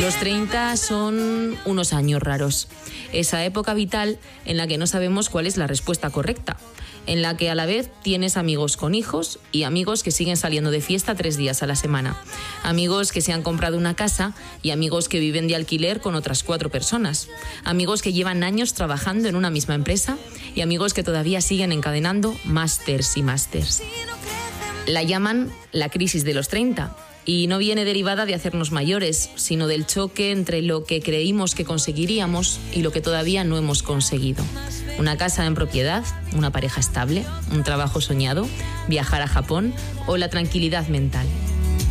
Los 30 son unos años raros. Esa época vital en la que no sabemos cuál es la respuesta correcta. En la que a la vez tienes amigos con hijos y amigos que siguen saliendo de fiesta 3 días a la semana. Amigos que se han comprado una casa y amigos que viven de alquiler con otras 4 personas. Amigos que llevan años trabajando en una misma empresa y amigos que todavía siguen encadenando másters y másters. La llaman la crisis de los 30 y no viene derivada de hacernos mayores, sino del choque entre lo que creímos que conseguiríamos y lo que todavía no hemos conseguido. Una casa en propiedad, una pareja estable, un trabajo soñado, viajar a Japón o la tranquilidad mental.